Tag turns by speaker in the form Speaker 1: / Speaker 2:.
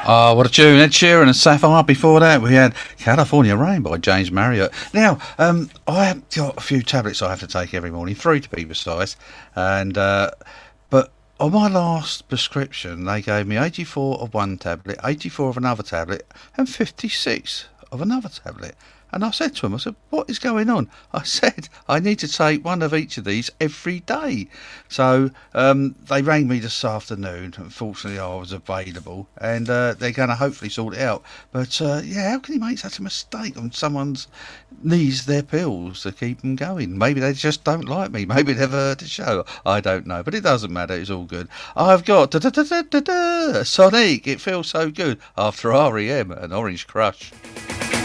Speaker 1: Oh, what a tune. Ed Sheeran and Sapphire. Before that, we had California Rain by James Marriott. Now, I have got a few tablets I have to take every morning, 3 to be precise. And but on my last prescription, they gave me 84 of one tablet, 84 of another tablet, and 56 of another tablet. And I said to him, I said, what is going on? I said, I need to take one of each of these every day. So they rang me this afternoon. Unfortunately, I was available. And they're going to hopefully sort it out. But, how can you make such a mistake when someone's needs their pills to keep them going? Maybe they just don't like me. Maybe they've heard the show. I don't know. But it doesn't matter. It's all good. I've got Sonic. It feels so good after REM and Orange Crush.